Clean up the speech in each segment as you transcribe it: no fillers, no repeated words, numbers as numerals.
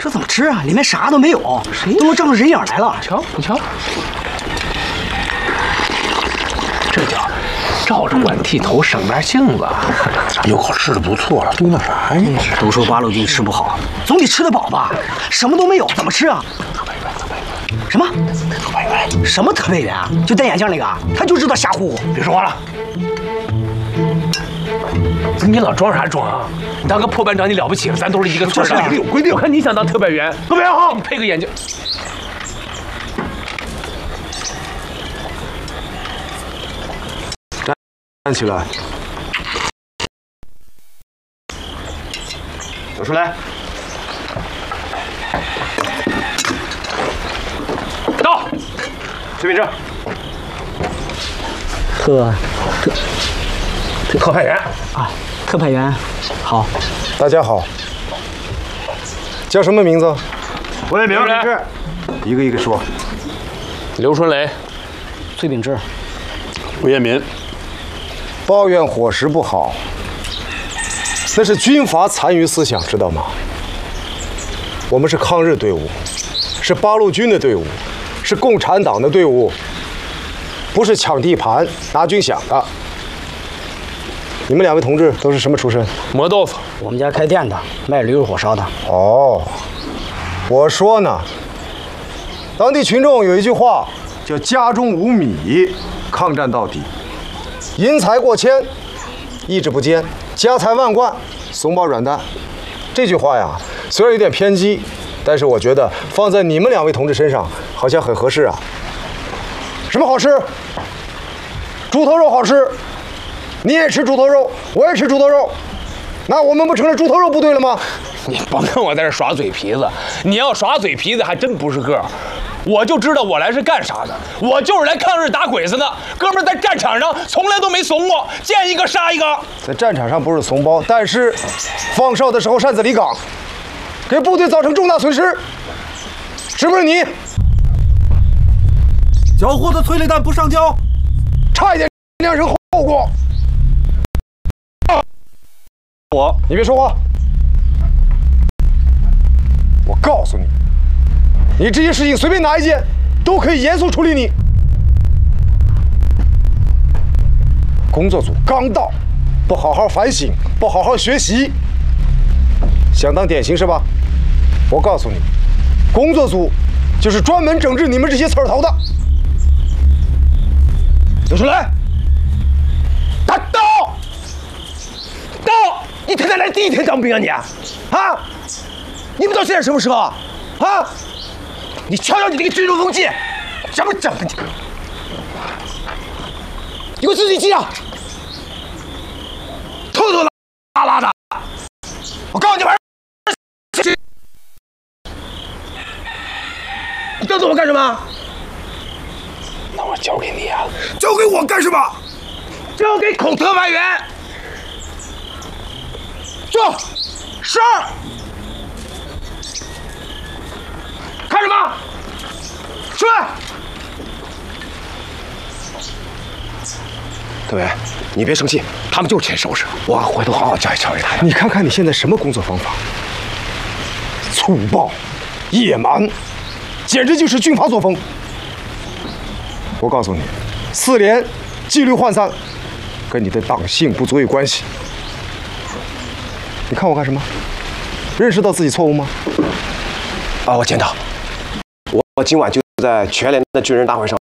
这怎么吃啊？里面啥都没有，都能照出人影来了。 瞧，你瞧，这叫照着管剃头，省面性子。 有口吃的不错了，嘟囔啥呀？ 都说八路军吃不好，总得吃得饱吧？什么都没有，怎么吃啊？什么？特派员？什么特派员啊？就戴眼镜那个，他就知道瞎唬唬。 别说话了。不是你老装啥装啊？你当个破班长你了不起了？咱都是一个村的，有规定。我看你想当特派员，特派员好，你配个眼镜。 站起来，走出来。到，崔秉志， 特派员啊，特派员，好， 大家好，叫什么名字？ 我也名字， 一个一个说。 刘春雷， 崔秉志， 吴彦民。 抱怨伙食不好，那是军阀残余思想，知道吗？我们是抗日队伍，是八路军的队伍，是共产党的队伍，不是抢地盘拿军饷的。你们两位同志都是什么出身？ 磨豆腐。 我们家开店的，卖驴肉火烧的。 哦，我说呢，当地群众有一句话叫“家中无米，抗战到底”。银财过千，意志不坚；家财万贯，怂包软蛋。这句话呀，虽然有点偏激，但是我觉得放在你们两位同志身上，好像很合适啊。什么好吃？猪头肉好吃，你也吃猪头肉，我也吃猪头肉，那我们不成了猪头肉部队了吗？ 你甭跟我在这耍嘴皮子，你要耍嘴皮子还真不是个儿。我就知道我来是干啥的，我就是来抗日打鬼子的。哥们儿在战场上从来都没怂过，见一个杀一个。 在战场上不是怂包，但是放哨的时候擅自离岗，给部队造成重大损失，是不是你？ 缴获的催泪弹不上交， 差一点酿成后果。你别说话，我告诉你。你这些事情随便拿一件，都可以严肃处理你。工作组刚到，不好好反省，不好好学习，想当典型是吧？我告诉你，工作组就是专门整治你们这些刺儿头的。刘春雷，打到！ 你才来第一天当兵啊你？啊？你们到现在什么时候啊？你瞧瞧你这个军中风纪，什么整的你？你给我自己记啊！拖拖拉拉的，我告诉你玩，你瞪着我干什么？ 那我交给你啊！ 交给我干什么？交给孔特派员。坐，是。看什么？出来！ 特委，你别生气，他们就是欠收拾，我回头好好教育教育他。你看看你现在什么工作方法？粗暴、野蛮，简直就是军阀作风。我告诉你，4连纪律涣散，跟你的党性不足有关系。你看我干什么？认识到自己错误吗？ 啊，我检讨。我今晚就在全连的军人大会上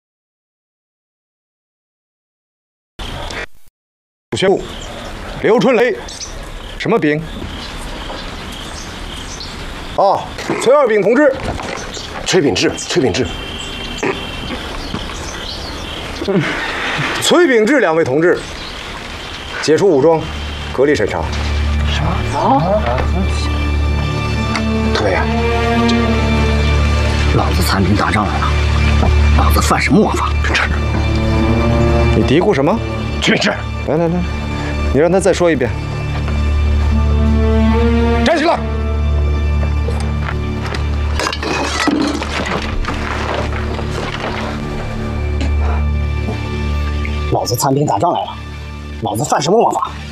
宣布，刘春雷，什么兵？啊，崔二炳同志， 崔秉志，崔秉志， 崔秉志两位同志，解除武装，隔离审查。 什么啊？ 特委员， 老子参军打仗来了，老子犯什么王法？ 你嘀咕什么？ 崔秉志， 来，你让他再说一遍。站起来！ 老子参兵打仗来了，老子犯什么王法？